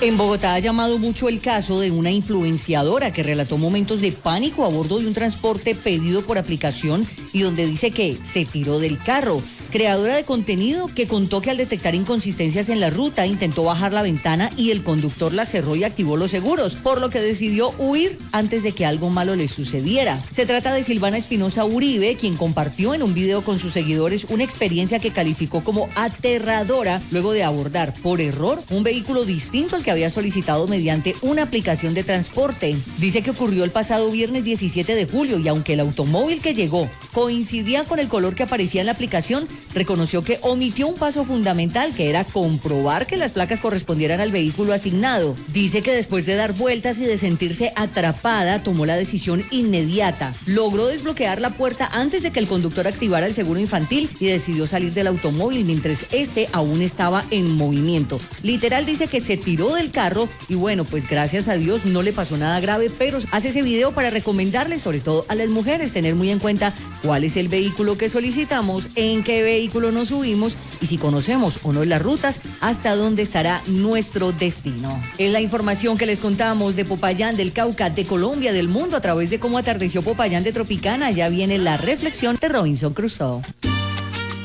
En Bogotá ha llamado mucho el caso de una influenciadora que relató momentos de pánico a bordo de un transporte pedido por aplicación y donde dice que se tiró del carro. Creadora de contenido que contó que al detectar inconsistencias en la ruta intentó bajar la ventana y el conductor la cerró y activó los seguros, por lo que decidió huir antes de que algo malo le sucediera. Se trata de Silvana Espinosa Uribe, quien compartió en un video con sus seguidores una experiencia que calificó como aterradora luego de abordar por error un vehículo distinto al que había solicitado mediante una aplicación de transporte. Dice que ocurrió el pasado viernes 17 de julio y aunque el automóvil que llegó coincidía con el color que aparecía en la aplicación, reconoció que omitió un paso fundamental, que era comprobar que las placas correspondieran al vehículo asignado. Dice que después de dar vueltas y de sentirse atrapada, tomó la decisión inmediata. Logró desbloquear la puerta antes de que el conductor activara el seguro infantil y decidió salir del automóvil mientras este aún estaba en movimiento. Literal dice que se tiró del carro y bueno, pues gracias a Dios no le pasó nada grave, pero hace ese video para recomendarles, sobre todo a las mujeres, tener muy en cuenta cuál es el vehículo que solicitamos, en qué vehículo nos subimos y si conocemos o no las rutas, hasta dónde estará nuestro destino. Es la información que les contamos de Popayán, del Cauca, de Colombia, del mundo, a través de cómo atardeció Popayán de Tropicana. Ya viene la reflexión de Robinson Crusoe.